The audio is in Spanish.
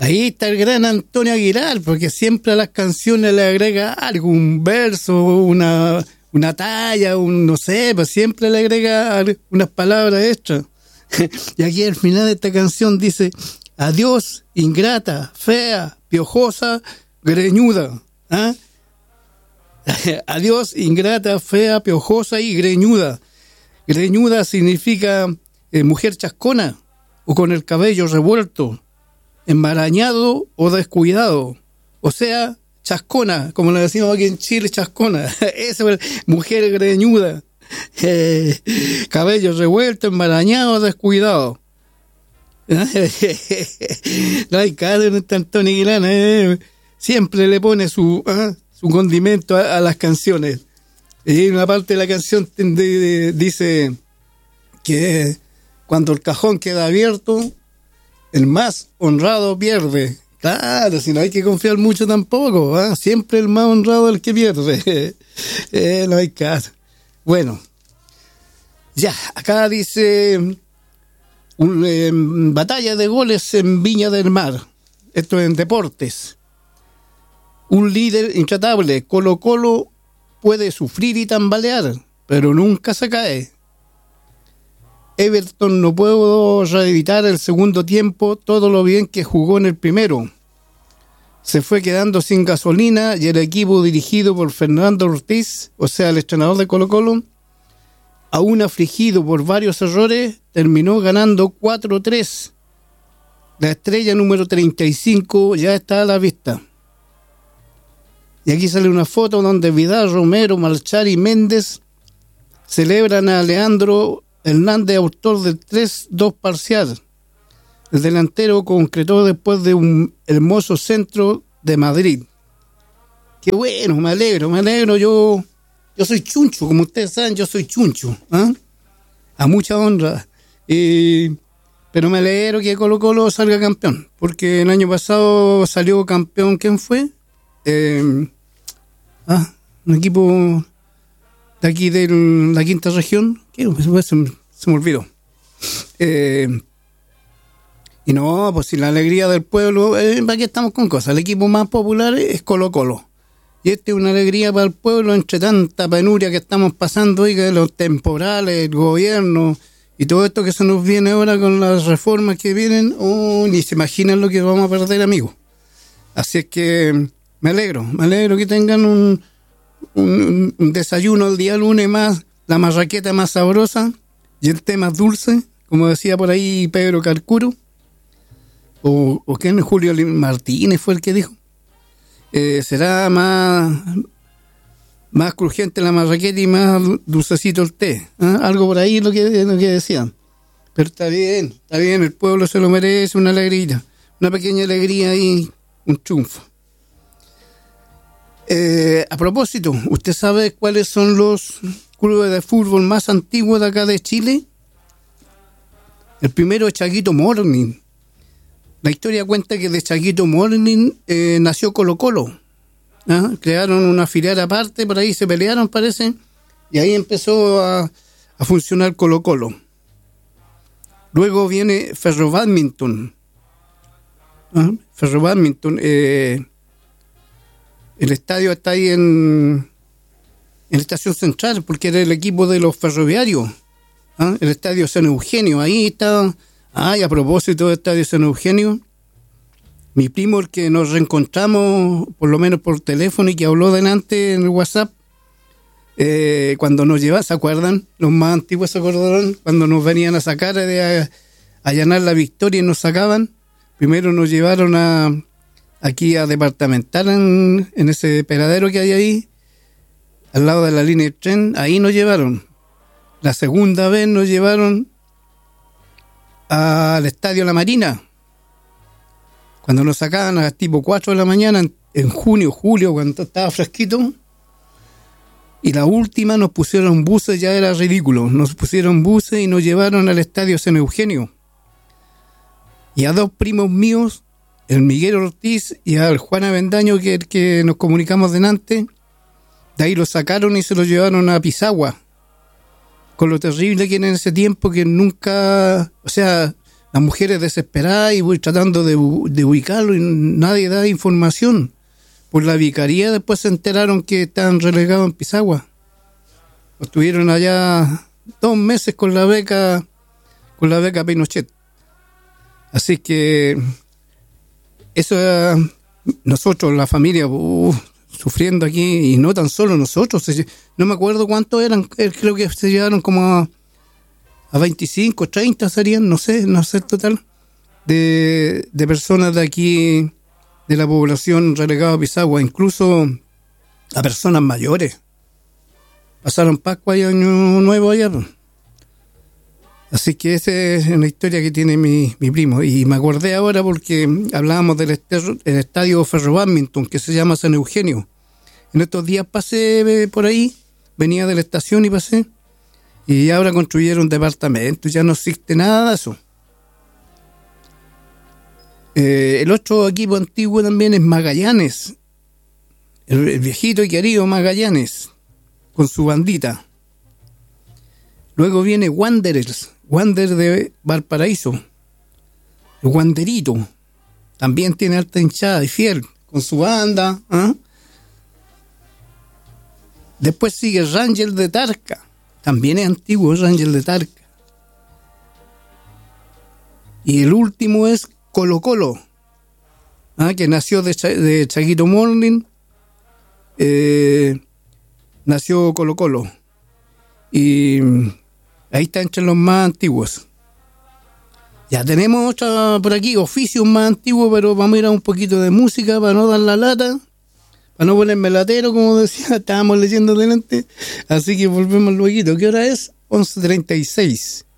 Ahí está el gran Antonio Aguilar, porque siempre a las canciones le agrega algo, un verso, una talla, no sé, pues siempre le agrega unas palabras extras. Y aquí al final de esta canción dice: adiós, ingrata, fea, piojosa, greñuda. ¿Ah? Adiós, ingrata, fea, piojosa y greñuda. Greñuda significa mujer chascona o con el cabello revuelto, enmarañado o descuidado. O sea, chascona, como le decimos aquí en Chile, chascona. Eso es mujer greñuda. Cabello revuelto, enmarañado, descuidado. No hay caso en este Antonio Aguilar. Siempre le pone su condimento a las canciones. Y una parte de la canción dice que cuando el cajón queda abierto, el más honrado pierde. Claro, si no hay que confiar mucho tampoco, ¿eh? Siempre el más honrado es el que pierde. No hay caso. Bueno, ya, acá dice batalla de goles en Viña del Mar. Esto en deportes. Un líder intratable, Colo-Colo, puede sufrir y tambalear, pero nunca se cae. Everton no pudo reeditar el segundo tiempo todo lo bien que jugó en el primero. Se fue quedando sin gasolina y el equipo dirigido por Fernando Ortiz, o sea, el entrenador de Colo-Colo, aún afligido por varios errores, terminó ganando 4-3. La estrella número 35 ya está a la vista. Y aquí sale una foto donde Vidal, Romero, Malchar y Méndez celebran a Leandro Hernández, autor del 3-2 parcial. El delantero concretó después de un hermoso centro de Madrid. Qué bueno, me alegro. Yo soy chuncho, como ustedes saben, yo soy chuncho. A mucha honra. Pero me alegro que Colo-Colo salga campeón, porque el año pasado salió campeón, ¿quién fue? Un equipo de aquí de la quinta región, que se me olvidó. Y no, pues si la alegría del pueblo, ¿para qué estamos con cosas? El equipo más popular es Colo-Colo. Y esta es una alegría para el pueblo entre tanta penuria que estamos pasando hoy, que los temporales, el gobierno y todo esto que se nos viene ahora con las reformas que vienen. Ni se imaginan lo que vamos a perder, amigos. Así es que me alegro que tengan un desayuno el día lunes más, la marraqueta más sabrosa y el té más dulce, como decía por ahí Pedro Carcuro. ¿O quién? Julio Martínez fue el que dijo. Será más crujiente la marraqueta y más dulcecito el té. Algo por ahí lo que decían. Pero está bien, el pueblo se lo merece, una alegría, una pequeña alegría y un triunfo. A propósito, ¿usted sabe cuáles son los clubes de fútbol más antiguos de acá de Chile? El primero es Chaquito Morning. La historia cuenta que de Chaquito Morning nació Colo-Colo. Crearon una filial aparte, por ahí se pelearon, parece, y ahí empezó a funcionar Colo-Colo. Luego viene Ferro Badminton. Ferro Badminton. El estadio está ahí en la estación central, porque era el equipo de los ferroviarios. El estadio San Eugenio, ahí está. Y a propósito del estadio San Eugenio, mi primo, el que nos reencontramos, por lo menos por teléfono, y que habló delante en el WhatsApp, cuando nos llevaba, ¿se acuerdan? Los más antiguos se acordarán, cuando nos venían a sacar a allanar la Victoria y nos sacaban. Primero nos llevaron aquí a departamental en ese peradero que hay ahí, al lado de la línea de tren. Ahí nos llevaron. La segunda vez nos llevaron al Estadio La Marina, cuando nos sacaban a las tipo 4 de la mañana, en julio, cuando estaba fresquito. Y la última nos pusieron buses, ya era ridículo. Nos pusieron buses y nos llevaron al Estadio San Eugenio. Y a dos primos míos, el Miguel Ortiz y al Juan Avendaño, que nos comunicamos delante, de ahí los sacaron y se los llevaron a Pisagua. Con lo terrible que era en ese tiempo, que nunca, o sea, las mujeres desesperadas y voy tratando de ubicarlo y nadie da información. Por la vicaría después se enteraron que estaban relegados en Pisagua. Estuvieron allá 2 meses con la beca Pinochet. Así que eso era nosotros, la familia, sufriendo aquí, y no tan solo nosotros. No me acuerdo cuántos eran, creo que se llevaron como a 25, 30 serían, no sé total, de personas de aquí, de la población relegada a Pisagua, incluso a personas mayores. Pasaron Pascua y Año Nuevo allá. Así que esa es una historia que tiene mi primo. Y me acordé ahora porque hablábamos del estadio Ferro Badminton, que se llama San Eugenio. En estos días pasé por ahí, venía de la estación y pasé. Y ahora construyeron departamentos, ya no existe nada de eso. El otro equipo antiguo también es Magallanes, el viejito y querido Magallanes, con su bandita. Luego viene Wanderers, Wander de Valparaíso, el Wanderito, también tiene alta hinchada y fiel, con su banda. Después sigue Rangers de Talca. También es antiguo Rangers de Talca. Y el último es Colo Colo, que nació de Chaguito Morning. Nació Colo Colo. Y ahí está entre los más antiguos. Ya tenemos otra por aquí, oficios más antiguos, pero vamos a ir a un poquito de música para no dar la lata. Para no ponerme latero, como decía, estábamos leyendo delante. Así que volvemos luego. ¿Qué hora es? 11:36.